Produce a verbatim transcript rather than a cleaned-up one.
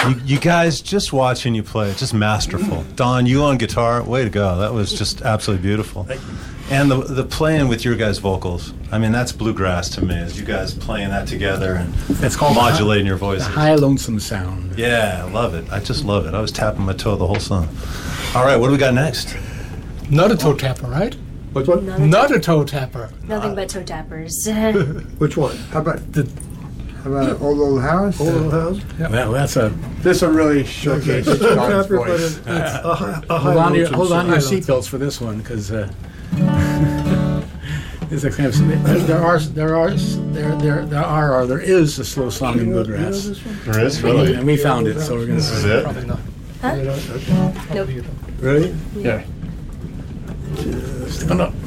You, you guys, just watching you play, just masterful. Don, you on guitar, way to go. That was just absolutely beautiful. And the the playing with your guys' vocals, I mean, that's bluegrass to me, is you guys playing that together and It's called modulating the high, your voices. The high lonesome sound. Yeah, I love it. I just love it. I was tapping my toe the whole song. All right, what do we got next? Not a toe tapper, right? Which one? Another Not a toe tapper. Nothing but toe tappers. Which one? How about The how about Old Old House? Old Old House. Well, that's a this will really showcase It's Don's Tapper, but voice. it's a hi- a Hold on to your, high hold on to your lonesome seatbelts for this one, because uh, it's a kind of, there are there are there there there are or there is a slow song in bluegrass, There is, and we found it, so we're gonna. This is it? probably not. Huh? song. Nope. Ready? Yeah. Stand up.